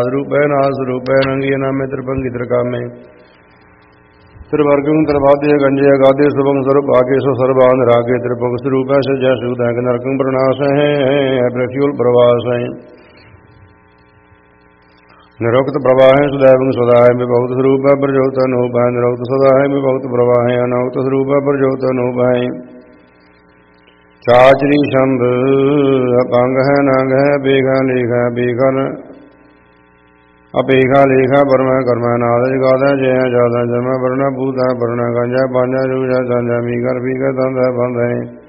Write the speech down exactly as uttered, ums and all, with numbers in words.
ਰੂਪੈ ਨਾਸ ਰੂਪੈ ਰੰਗੀ ਨਾਮੇ ਤ੍ਰਿਭੰਗੀ ਤ੍ਰਿਕਾਮੇ ਤ੍ਰਿਵਰਗੰ ਤ੍ਰਿਵਾਦੇ ਗੰਜੇ ਗਾਦੇ ਸੁਭੰ ਸਰਬ ਆਗੇ ਸੋ ਸਰਬਾਨ ਰਾਗੇ ਤ੍ਰਿਭੁਗ ਸਰੂਪੈ ਸਜੈ ਸੁਦੈ ਨਰਕੰ ਪ੍ਰਣਾਸੈ ਪ੍ਰਖਿਉਲ ਪ੍ਰਵਾਸੈ ਨਿਰੋਕਤ ਪ੍ਰਵਾਹੈ ਸੁਦੈਵੰ ਸਦਾਇ ਮੇ ਬਹੁਤ ਸਰੂਪੈ ਪ੍ਰਜੋਤ ਅਨੂਪੈ ਨਿਰੋਕਤ ਸਦਾਇ ਮੇ ਬਹੁਤ ਪ੍ਰਵਾਹੈ ਅਨੋਕਤ ਸਰੂਪੈ ਪ੍ਰਜੋਤ ਅਨੂਪੈ ਚਾਚਰੀ ਛੰਦ ਅਪੰਗ ਹੈ ਨੰਗ ਹੈ ਬੇਗਾ ਲੇਖ ਹੈ ਬੇਗਨ ਅਪੇਖਾ ਲੇਖਾ ਪਰਮੈ ਕਰਮੈ ਨਾਦ ਜਗਾਦੈ ਜੈ ਜਾਦੈ ਜਮੈ ਵਰਣਾ ਭੂਤੈ ਵਰਣਾ ਗੰਜੈ ਪਾਂਜੈ ਜੁਗਜੈ ਸੰਜੈ ਮੀਕਰ ਪੀਕੈ ਦੰਦੈ ਬੰਦੈ